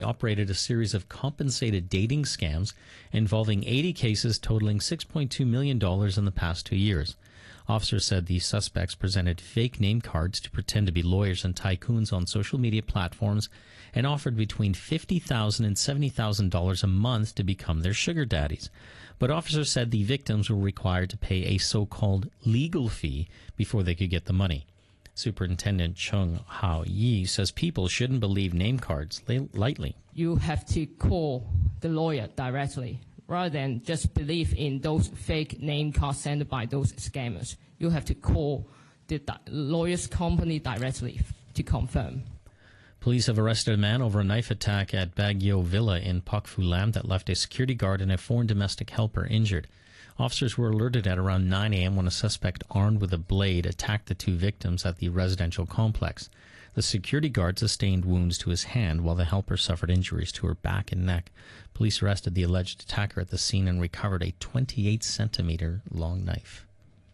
operated a series of compensated dating scams involving 80 cases totaling $6.2 million in the past 2 years. Officers said the suspects presented fake name cards to pretend to be lawyers and tycoons on social media platforms and offered between $50,000 and $70,000 a month to become their sugar daddies. But officers said the victims were required to pay a so-called legal fee before they could get the money. Superintendent Chung Hao-yi says people shouldn't believe name cards lightly. You have to call the lawyer directly rather than just believe in those fake name cards sent by those scammers. You have to call the lawyer's company directly to confirm. Police have arrested a man over a knife attack at Baguio Villa in Pak Fu Lam that left a security guard and a foreign domestic helper injured. Officers were alerted at around 9 a.m. when a suspect armed with a blade attacked the two victims at the residential complex. The security guard sustained wounds to his hand while the helper suffered injuries to her back and neck. Police arrested the alleged attacker at the scene and recovered a 28-centimeter long knife.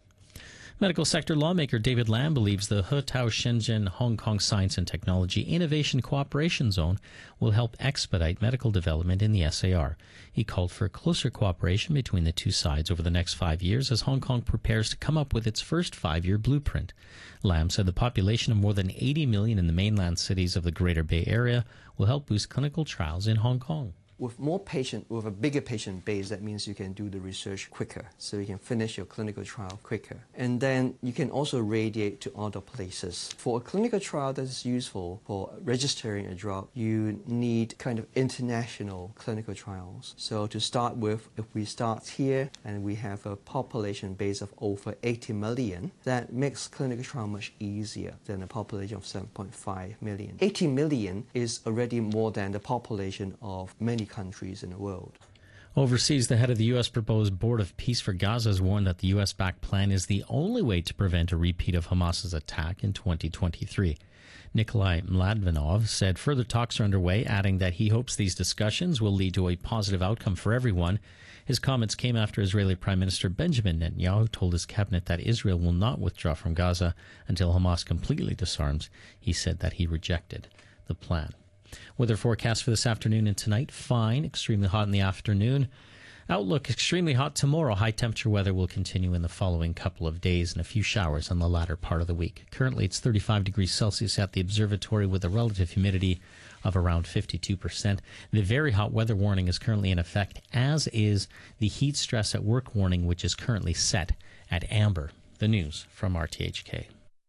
Medical sector lawmaker David Lam believes the Hutao Shenzhen Hong Kong Science and Technology Innovation Cooperation Zone will help expedite medical development in the SAR. He called for closer cooperation between the two sides over the next 5 years as Hong Kong prepares to come up with its first 5-year blueprint. Lam said the population of more than 80 million in the mainland cities of the Greater Bay Area will help boost clinical trials in Hong Kong. With more patient, with a bigger patient base, that means you can do the research quicker, so you can finish your clinical trial quicker. And then you can also radiate to other places. For a clinical trial that is useful for registering a drug, you need kind of international clinical trials. So to start with, if we start here and we have a population base of over 80 million, that makes clinical trial much easier than a population of 7.5 million. 80 million is already more than the population of many countries in the world. Overseas, the head of the U.S. proposed Board of Peace for Gaza has warned that the U.S.-backed plan is the only way to prevent a repeat of Hamas's attack in 2023. Nikolai Mladinov said further talks are underway, adding that he hopes these discussions will lead to a positive outcome for everyone. His comments came after Israeli Prime Minister Benjamin Netanyahu told his cabinet that Israel will not withdraw from Gaza until Hamas completely disarms. He said that he rejected the plan. Weather forecast for this afternoon and tonight, fine, extremely hot in the afternoon. Outlook, extremely hot tomorrow. High temperature weather will continue in the following couple of days and a few showers in the latter part of the week. Currently, it's 35 degrees Celsius at the observatory with a relative humidity of around 52%. The very hot weather warning is currently in effect, as is the heat stress at work warning, which is currently set at amber. The news from RTHK.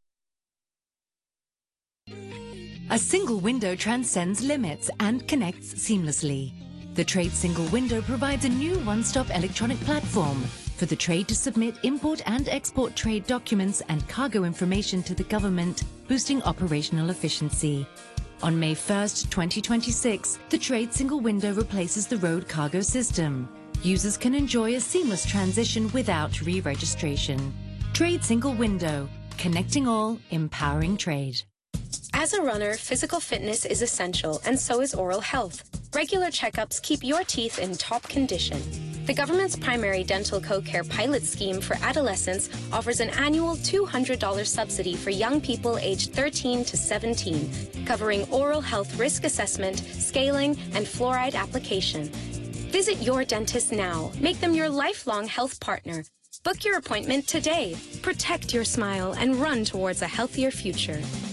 A single window transcends limits and connects seamlessly. The Trade Single Window provides a new one-stop electronic platform for the trade to submit import and export trade documents and cargo information to the government, boosting operational efficiency. On May 1st, 2026, the Trade Single Window replaces the road cargo system. Users can enjoy a seamless transition without re-registration. Trade Single Window, connecting all, empowering trade. As a runner, physical fitness is essential, and so is oral health. Regular checkups keep your teeth in top condition. The government's primary dental co-care pilot scheme for adolescents offers an annual $200 subsidy for young people aged 13 to 17, covering oral health risk assessment, scaling, and fluoride application. Visit your dentist now. Make them your lifelong health partner. Book your appointment today. Protect your smile and run towards a healthier future.